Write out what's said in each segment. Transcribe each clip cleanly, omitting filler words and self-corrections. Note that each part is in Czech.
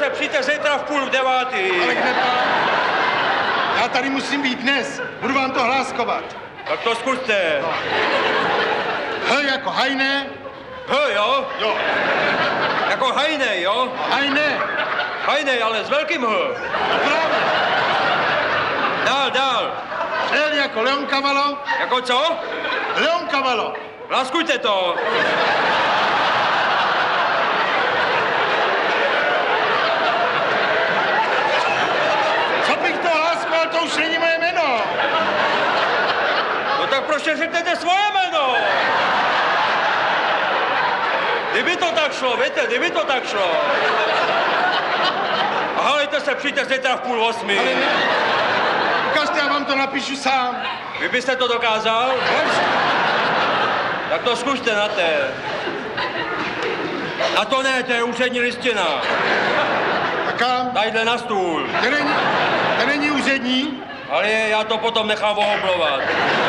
přijďte zítra v 8:30. Ale kde pán? Já tady musím být dnes. Budu vám to hláskovat. Tak to zkuste. H jako hajné. Jo? Jo. Jako hajnej, jo? Hajné. Hajnej, ale s velkým H. Právě. Dál. L jako Leonkavalo. Jako co? Leonkavalo. Láskujte to. Co bych to hláskoval, to už není moje jméno. No tak proč řeknete svoje jméno? Kdyby to tak šlo, víte, kdyby to tak šlo. A halejte se, přijďte zítra v 7:30. Ale ne. Ukažte, já vám to napíšu sám. Vy byste to dokázal? Tak to zkuste na té. A to ne, to je úřední listina. A kam? Tadyhle na stůl. To není úřední? Ale já to potom nechám ohoblovat.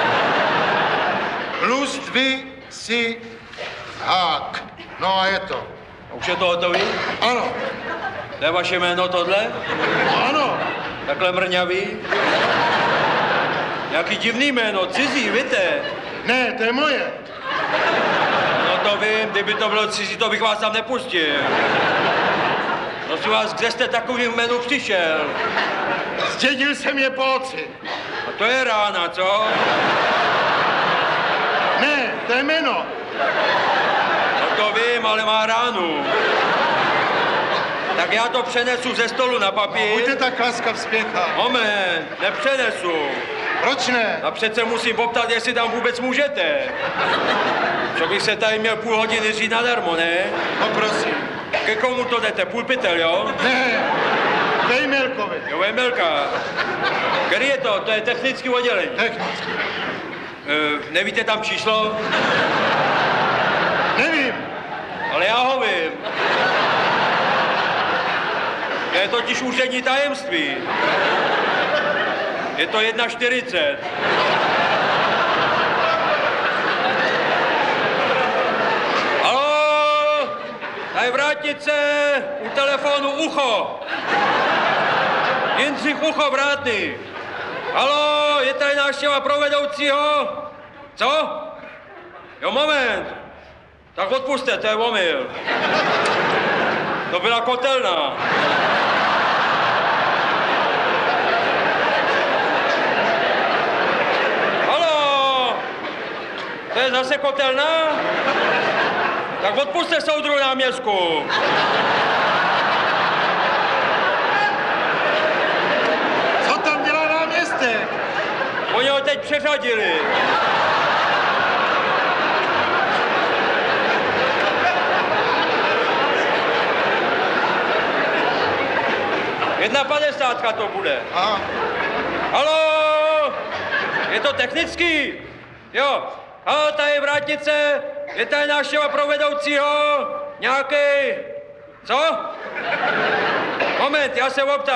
Plus 2 si hák. No a je to. Už je to hotový? Ano. To je vaše jméno tohle? No ano. Takhle mrňavý? Nějaký divný jméno, cizí, víte? Ne, to je moje. No to vím, kdyby to bylo cizí, to bych vás tam nepustil. Prosím vás, kde jste takovým jménu přišel? Zdědil jsem je po otci. A to je rána, co? Ne, to je jméno. No to vím, ale má ránu. Tak já to přenesu ze stolu na papír. Buďte tak laskav zpěcha. Moment, nepřenesu. Proč ne? A přece musím poptat, jestli tam vůbec můžete. Co bych se tady měl půl hodiny říct nadarmo, ne? No prosím. Ke komu to jdete? Půl pytel, jo? Ne, Vejmelkovi. Jo, Vejmelka. Který je to? To je technický oddělení. Technicky. Nevíte tam číslo? Nevím. Ale já ho vím. To je totiž úřední tajemství. Je to 1:40. Haló, tady vrátnice, u telefonu Ucho. Jindřich Ucho, vrátný. Haló, je tady návštěva pro vedoucího? Co? Jo, moment. Tak odpuste, to je omyl. To byla kotelna. Haló, to je zase kotelna? Tak odpuste soudru náměstku. Co tam dělá náměstek? Oni ho teď přeřadili. Jedna 50 to bude. Aha. Haló, je to technický? Jo. Haló, tady je vrátnice, je tady návštěva pro vedoucího, nějaký. Co? Moment, já se optám.